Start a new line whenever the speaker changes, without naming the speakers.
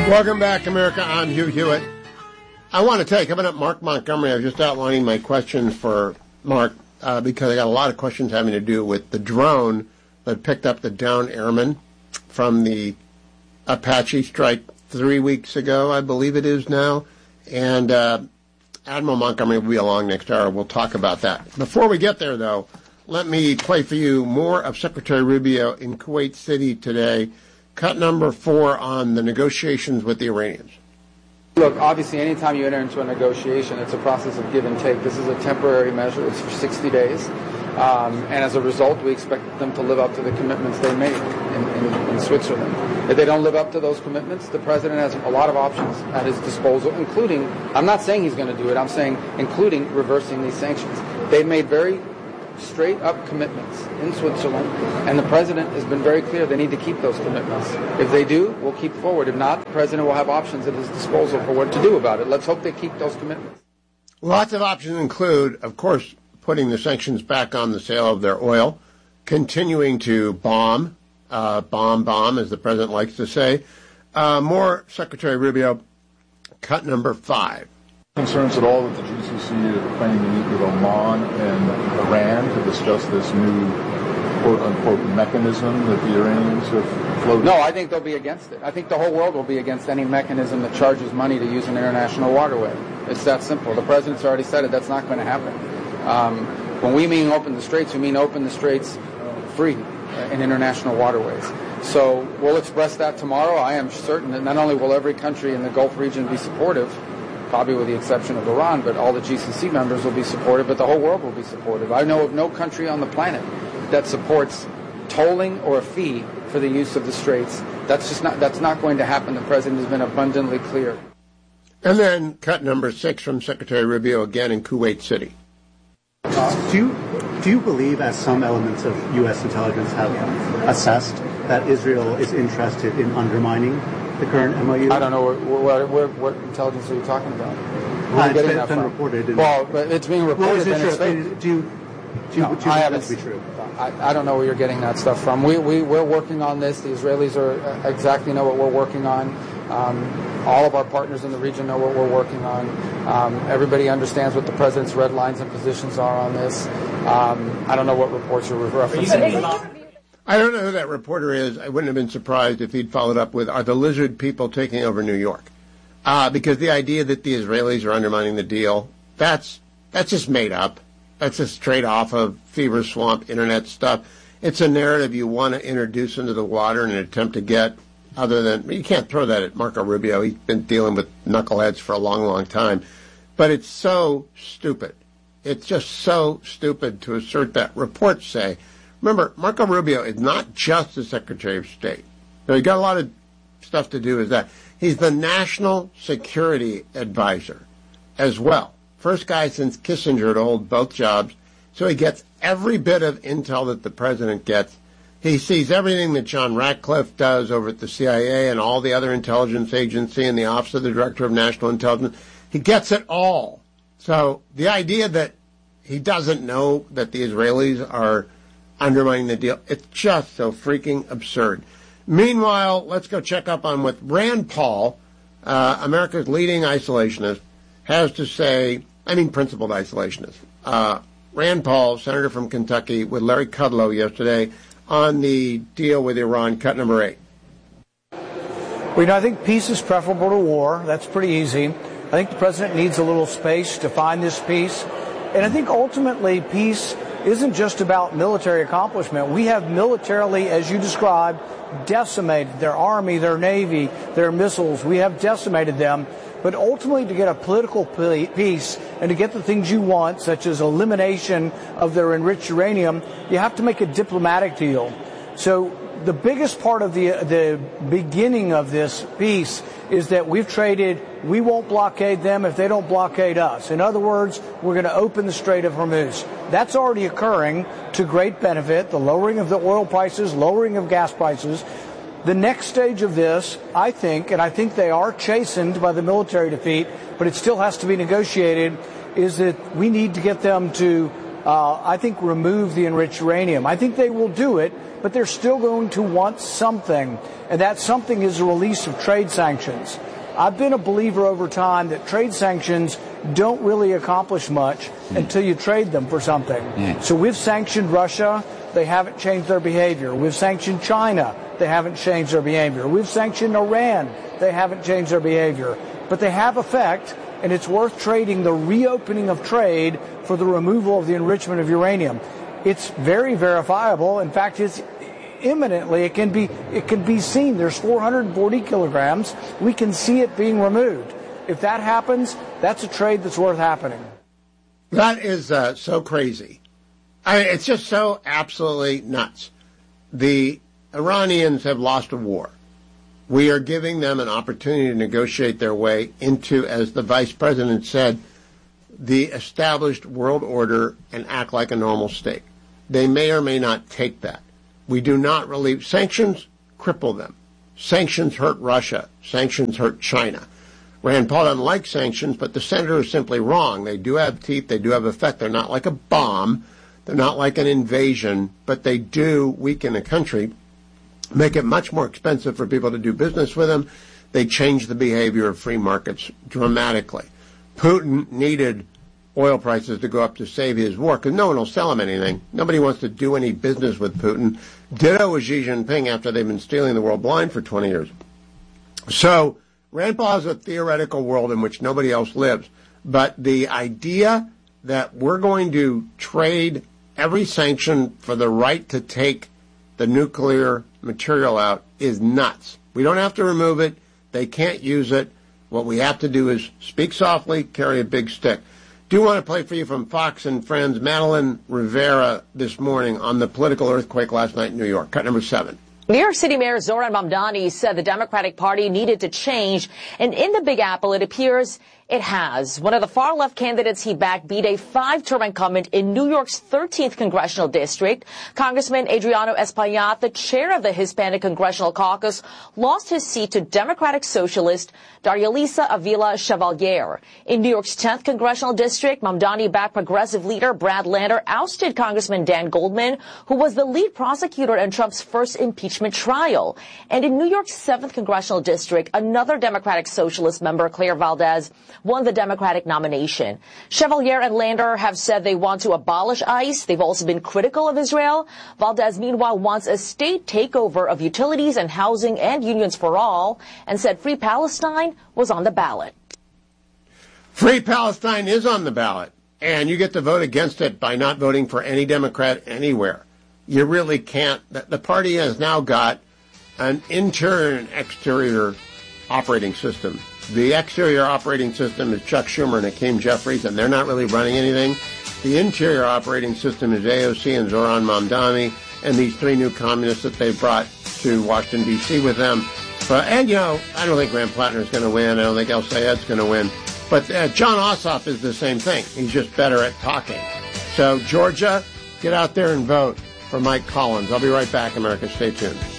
Welcome back, America. I'm Hugh Hewitt. I want to tell you, coming up, Mark Montgomery. I was just outlining my questions for Mark because I got a lot of questions having to do with the drone that picked up the downed airman from the Apache strike 3 weeks ago, I believe it is now. And Admiral Montgomery will be along next hour. We'll talk about that. Before we get there, though, let me play for you more of Secretary Rubio in Kuwait City today. Cut number 4 on the negotiations with the Iranians.
Look, obviously, anytime you enter into a negotiation, it's a process of give and take. This is a temporary measure. It's for 60 days. And as a result, we expect them to live up to the commitments they made in Switzerland. If they don't live up to those commitments, the president has a lot of options at his disposal, including, I'm not saying he's going to do it, I'm saying including reversing these sanctions. They've made very straight-up commitments in Switzerland, and the president has been very clear they need to keep those commitments. If they do, we'll keep forward. If not, the president will have options at his disposal for what to do about it. Let's hope they keep those commitments.
Lots of options include, of course, putting the sanctions back on the sale of their oil, continuing to bomb, as the president likes to say. More Secretary Rubio, cut number 5.
Concerns at all that the GCC are planning to meet with Oman and Iran to discuss this new quote-unquote mechanism that the Iranians have floated?
No, I think they'll be against it. I think the whole world will be against any mechanism that charges money to use an international waterway. It's that simple. The president's already said it. That's not going to happen. When we mean open the straits, we mean open the straits free in international waterways. So we'll express that tomorrow. I am certain that not only will every country in the Gulf region be supportive, probably with the exception of Iran, but all the GCC members will be supportive, but the whole world will be supportive. I know of no country on the planet that supports tolling or a fee for the use of the straits. That's not going to happen. The president has been abundantly clear.
And then cut number 6 from Secretary Rubio again in Kuwait City.
Do you believe, as some elements of U.S. intelligence have assessed, that Israel is interested in undermining the current MOU?
I don't know what intelligence are you talking about?
It's been reported.
Well, but it's being reported.
Do you believe that to be true?
I don't know where you're getting that stuff from. We're working on this. The Israelis exactly know what we're working on. All of our partners in the region know what we're working on. Everybody understands what the president's red lines and positions are on this. I don't know what reports you're referencing.
I don't know who that reporter is. I wouldn't have been surprised if he'd followed up with, are the lizard people taking over New York? Because the idea that the Israelis are undermining the deal, that's just made up. That's just straight off of Fever Swamp internet stuff. It's a narrative you want to introduce into the water in an attempt to get, other than, you can't throw that at Marco Rubio. He's been dealing with knuckleheads for a long, long time. But it's so stupid. It's just so stupid to assert that. Reports say, remember, Marco Rubio is not just the Secretary of State. He's got a lot of stuff to do with that. He's the National Security Advisor as well. First guy since Kissinger to hold both jobs. So he gets every bit of intel that the president gets. He sees everything that John Ratcliffe does over at the CIA and all the other intelligence agency and the Office of the Director of National Intelligence. He gets it all. So the idea that he doesn't know that the Israelis are undermining the deal, it's just so freaking absurd. Meanwhile, let's go check up on what Rand Paul, America's leading isolationist, has to say, principled isolationist. Rand Paul, senator from Kentucky, with Larry Kudlow yesterday on the deal with Iran, cut number 8.
Well, I think peace is preferable to war. That's pretty easy. I think the president needs a little space to find this peace. And I think ultimately peace isn't just about military accomplishment. We have militarily, as you described, decimated their army, their navy, their missiles. We have decimated them. But ultimately, to get a political peace and to get the things you want, such as elimination of their enriched uranium, you have to make a diplomatic deal. So the biggest part of the beginning of this peace is that we've traded, we won't blockade them if they don't blockade us. In other words, we're going to open the Strait of Hormuz. That's already occurring to great benefit, the lowering of the oil prices, lowering of gas prices. The next stage of this, I think, and I think they are chastened by the military defeat, but it still has to be negotiated, is that we need to get them to I think, remove the enriched uranium. I think they will do it, but they're still going to want something, and that something is the release of trade sanctions. I've been a believer over time that trade sanctions don't really accomplish much until you trade them for something. So we've sanctioned Russia. They haven't changed their behavior. We've sanctioned China. They haven't changed their behavior. We've sanctioned Iran. They haven't changed their behavior. But they have effect, and it's worth trading the reopening of trade for the removal of the enrichment of uranium. It's very verifiable. In fact, it's imminently, it can be seen. There's 440 kilograms. We can see it being removed. If that happens, that's a trade that's worth happening.
That is so crazy. I mean, it's just so absolutely nuts. The Iranians have lost a war. We are giving them an opportunity to negotiate their way into, as the vice president said, the established world order and act like a normal state. They may or may not take that. We do not relieve. Sanctions cripple them. Sanctions hurt Russia. Sanctions hurt China. Rand Paul doesn't like sanctions, but the senator is simply wrong. They do have teeth. They do have effect. They're not like a bomb. They're not like an invasion, but they do weaken a country, make it much more expensive for people to do business with them. They change the behavior of free markets dramatically. Putin needed oil prices to go up to save his war because no one will sell him anything. Nobody wants to do any business with Putin. Ditto with Xi Jinping after they've been stealing the world blind for 20 years. So Rand Paul has a theoretical world in which nobody else lives. But the idea that we're going to trade every sanction for the right to take the nuclear material out is nuts. We don't have to remove it. They can't use it. What we have to do is speak softly, carry a big stick. Do want to play for you from Fox and Friends, Madeline Rivera this morning on the political earthquake last night in New York. Cut number 7.
New York City Mayor Zohran Mamdani said the Democratic Party needed to change, and in the Big Apple, it appears it has. One of the far-left candidates he backed beat a 5-term incumbent in New York's 13th congressional district. Congressman Adriano Espaillat, the chair of the Hispanic Congressional Caucus, lost his seat to Democratic Socialist Darialisa Avila Chevalier. In New York's 10th congressional district, Mamdani-backed progressive leader Brad Lander ousted Congressman Dan Goldman, who was the lead prosecutor in Trump's first impeachment trial. And in New York's 7th congressional district, another Democratic Socialist member, Claire Valdez, won the Democratic nomination. Chevalier and Lander have said they want to abolish ICE. They've also been critical of Israel. Valdez, meanwhile, wants a state takeover of utilities and housing and unions for all, and said Free Palestine was on the ballot.
Free Palestine is on the ballot, and you get to vote against it by not voting for any Democrat anywhere. You really can't. The party has now got an interior and exterior operating system. The exterior operating system is Chuck Schumer and Hakeem Jeffries, and they're not really running anything. The interior operating system is AOC and Zohran Mamdani and these 3 new communists that they brought to Washington, D.C. with them. And, you know, I don't think Graham Plattner is going to win. I don't think El Sayed's going to win. But John Ossoff is the same thing. He's just better at talking. So, Georgia, get out there and vote for Mike Collins. I'll be right back, America. Stay tuned.